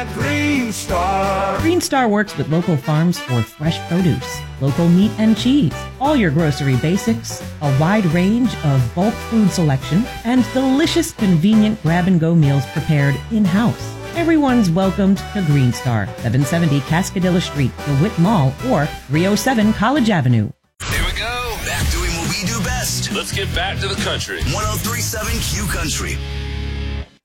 Green Star. Green Star works with local farms for fresh produce, local meat and cheese, all your grocery basics, a wide range of bulk food selection, and delicious, convenient grab-and-go meals prepared in-house. Everyone's welcomed to Green Star, 770 Cascadilla Street, DeWitt Mall, or 307 College Avenue. Here we go. Back doing what we do best. Let's get back to the country. 103.7 Q Country.